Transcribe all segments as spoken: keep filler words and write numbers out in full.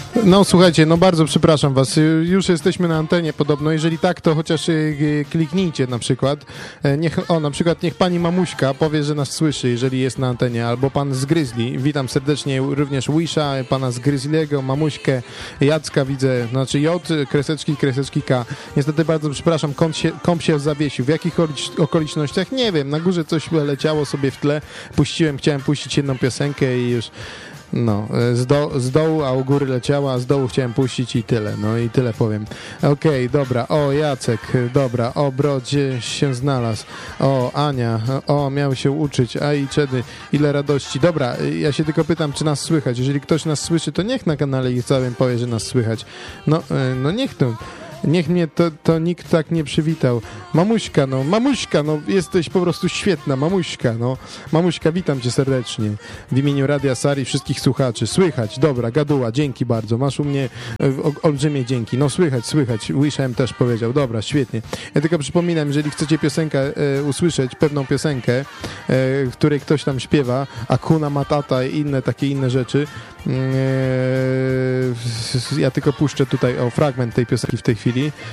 No słuchajcie, no bardzo przepraszam was, już jesteśmy na antenie podobno, jeżeli tak, to chociaż y, kliknijcie na przykład, niech, o na przykład niech pani Mamuśka powie, że nas słyszy, jeżeli jest na antenie, albo pan z Grizzly, witam serdecznie również Wisha, pana z Grizzly'ego, Mamuśkę, Jacka widzę, znaczy J, kreseczki, kreseczki K, niestety bardzo przepraszam, kąt się, komp się zawiesił, w jakich okolicznościach, nie wiem, na górze coś leciało sobie w tle, puściłem, chciałem puścić jedną piosenkę i już... No, z, do, z dołu, a u góry leciała, a z dołu chciałem puścić i tyle, no i tyle powiem. Okej, okay, dobra, o Jacek, dobra, o Bro, gdzie się znalazł, o Ania, o miał się uczyć, a i Czedy, ile radości. Dobra, ja się tylko pytam, czy nas słychać, jeżeli ktoś nas słyszy, to niech na kanale ich całym powie, że nas słychać. No, no niech to... Niech mnie to, to nikt tak nie przywitał. Mamuśka, no, mamuśka, no, jesteś po prostu świetna, mamuśka, no. Mamuśka, witam cię serdecznie. W imieniu Radia Sari wszystkich słuchaczy. Słychać, dobra, gaduła, dzięki bardzo. Masz u mnie o, olbrzymie dzięki. No, słychać, słychać. Wishem też powiedział. Dobra, świetnie. Ja tylko przypominam, jeżeli chcecie piosenkę e, usłyszeć, pewną piosenkę, e, w której ktoś tam śpiewa, Hakuna Matata i inne takie inne rzeczy, e, ja tylko puszczę tutaj o fragment tej piosenki w tej chwili.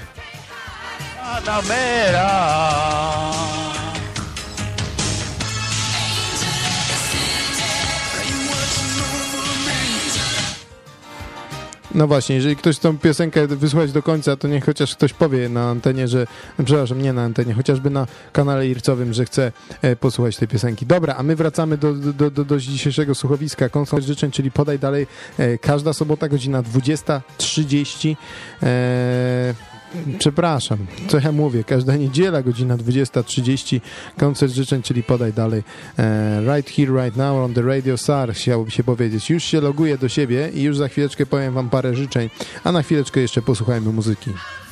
No właśnie, jeżeli ktoś tą piosenkę wysłuchać do końca, to niech chociaż ktoś powie na antenie, że, przepraszam, nie na antenie, chociażby na kanale ircowym, że chce e, posłuchać tej piosenki. Dobra, a my wracamy do, do, do, do dzisiejszego słuchowiska Koncert życzeń, czyli podaj dalej, e, każda sobota, godzina dwudziesta trzydzieści. E, Przepraszam, co ja mówię, każda niedziela, godzina dwudziesta trzydzieści, koncert życzeń, czyli podaj dalej, e, right here, right now on the Radio Sar, chciałoby się powiedzieć. Już się loguję do siebie i już za chwileczkę powiem wam parę życzeń, a na chwileczkę jeszcze posłuchajmy muzyki.